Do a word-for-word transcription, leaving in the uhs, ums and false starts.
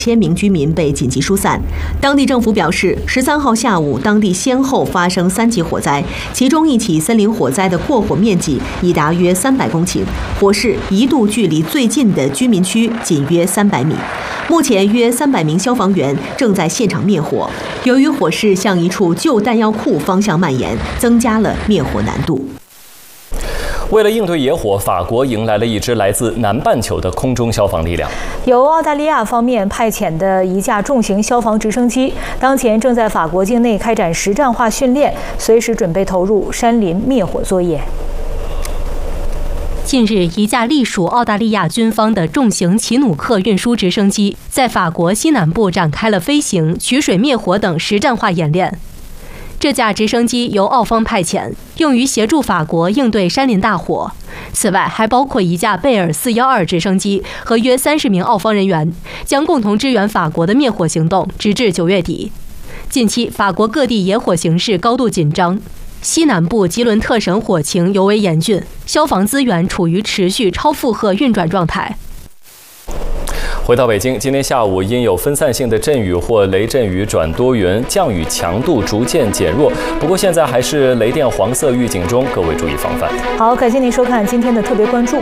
千名居民被紧急疏散。当地政府表示，十三号下午，当地先后发生三起火灾，其中一起森林火灾的过火面积已达约三百公顷，火势一度距离最近的居民区仅约三百米。目前，约三百名消防员正在现场灭火。由于火势向一处旧弹药库方向蔓延，增加了灭火难度。 为了应对野火，法国迎来了一支来自南半球的空中消防力量。 由澳大利亚方面派遣的一架重型消防直升机，当前正在法国境内开展实战化训练，随时准备投入山林灭火作业。 近日，一架隶属澳大利亚军方的重型奇努克运输直升机在法国西南部展开了飞行、取水灭火等实战化演练。这架直升机由澳方派遣，用于协助法国应对山林大火。此外，还包括一架贝尔四一二直升机和约三十名澳方人员，将共同支援法国的灭火行动，直至九月底。近期，法国各地野火形势高度紧张。 西南部吉伦特省火情尤为严峻，消防资源处于持续超负荷运转状态。 回到北京，今天下午因有分散性的阵雨或雷阵雨转多云，降雨强度逐渐减弱。不过现在还是雷电黄色预警中，各位注意防范。 好，感谢您收看今天的特别关注。